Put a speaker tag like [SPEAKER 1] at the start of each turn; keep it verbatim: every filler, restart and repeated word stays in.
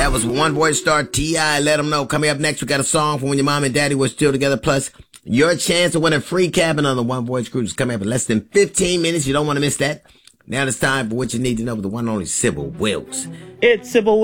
[SPEAKER 1] That was One Voice star T I Let Them Know. Coming up next, we got a song from when your mom and daddy were still together, plus your chance to win a free cabin on the One Voice cruise is coming up in less than fifteen minutes. You don't want to miss that. Now it's time for what you need to know with the one and only Sybil Wilkes.
[SPEAKER 2] It's Sybil